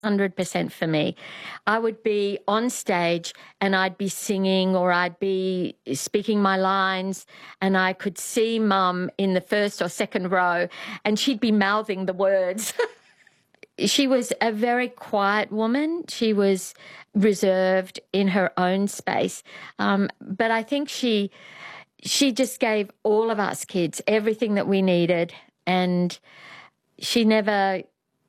100% for me. I would be on stage and I'd be singing or I'd be speaking my lines, and I could see Mum in the first or second row and she'd be mouthing the words. She was a very quiet woman. She was reserved in her own space. But I think she just gave all of us kids everything that we needed, and she never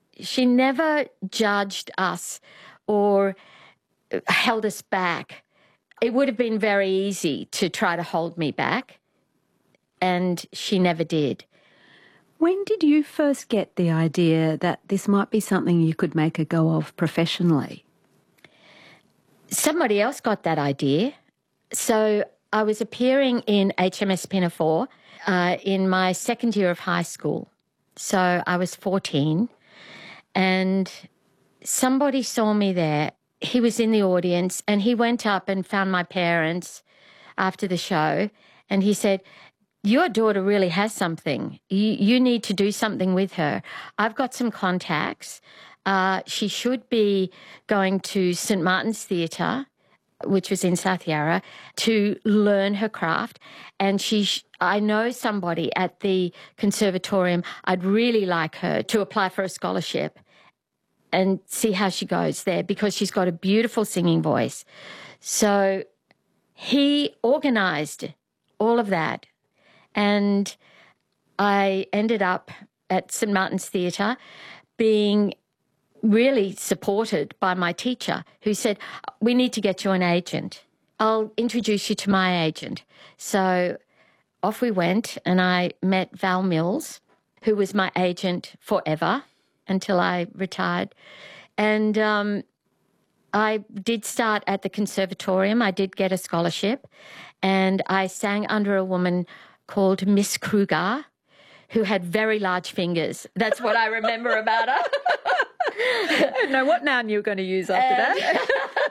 judged us or held us back. It would have been very easy to try to hold me back, and she never did. When did you first get the idea that this might be something you could make a go of professionally? Somebody else got that idea. So I was appearing in HMS Pinafore in my second year of high school. So I was 14, and somebody saw me there. He was in the audience, and he went up and found my parents after the show, and he said, "Your daughter really has something. You need to do something with her. I've got some contacts. She should be going to St Martin's Theatre, which was in South Yarra, to learn her craft. And I know somebody at the conservatorium. I'd really like her to apply for a scholarship and see how she goes there, because she's got a beautiful singing voice." So he organised all of that. And I ended up at St Martin's Theatre being really supported by my teacher, who said, "We need to get you an agent. I'll introduce you to my agent." So off we went, and I met Val Mills, who was my agent forever until I retired. And I did start at the conservatorium. I did get a scholarship, and I sang under a woman called Miss Kruger, who had very large fingers. That's what I remember about her. I don't know what noun you were going to use after that.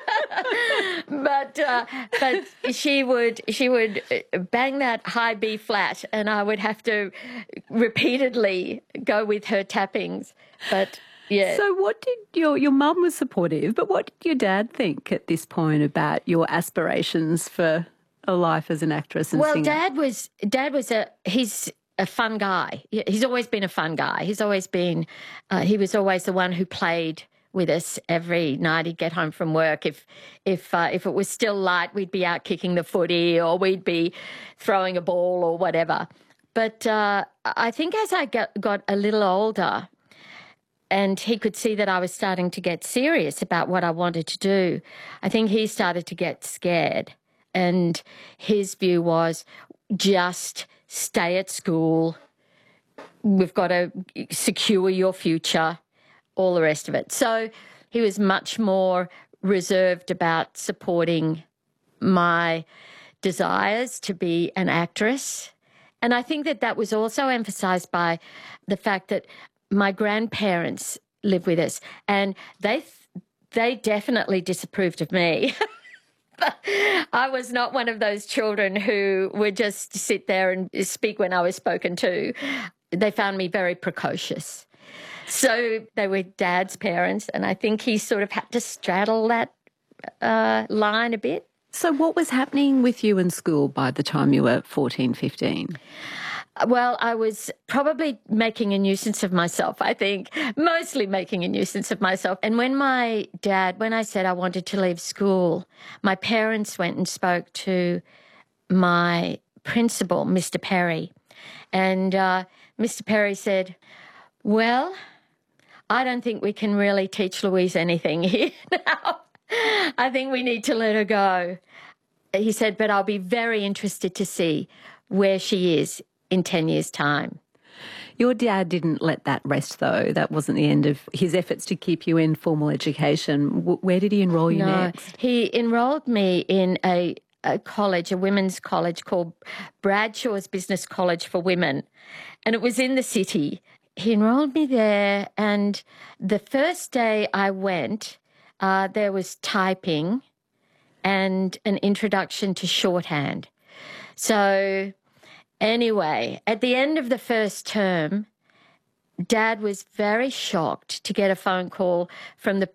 But she would bang that high B flat, and I would have to repeatedly go with her tappings. But yeah. So what did your mum was supportive, but what did your dad think at this point about your aspirations for a life as an actress and singer? Dad was he's a fun guy. He's always been a fun guy. He's always been, he was always the one who played with us every night. He'd get home from work. If it was still light, we'd be out kicking the footy, or we'd be throwing a ball or whatever. But I think as I got a little older, and he could see that I was starting to get serious about what I wanted to do, I think he started to get scared. And his view was, just stay at school. We've got to secure your future, all the rest of it. So he was much more reserved about supporting my desires to be an actress. And I think that was also emphasised by the fact that my grandparents live with us, and they definitely disapproved of me. I was not one of those children who would just sit there and speak when I was spoken to. They found me very precocious. So they were Dad's parents, and I think he sort of had to straddle that line a bit. So what was happening with you in school by the time you were 14, 15? Well, I was probably making a nuisance of myself, I think, mostly making a nuisance of myself. And when I said I wanted to leave school, my parents went and spoke to my principal, Mr. Perry. And Mr. Perry said, "Well, I don't think we can really teach Louise anything here now. I think we need to let her go." He said, "But I'll be very interested to see where she is in 10 years' time." Your dad didn't let that rest, though. That wasn't the end of his efforts to keep you in formal education. Where did he enrol you next? He enrolled me in a college, a women's college called Bradshaw's Business College for Women, and it was in the city. He enrolled me there, and the first day I went, there was typing and an introduction to shorthand. So anyway, at the end of the first term, Dad was very shocked to get a phone call from the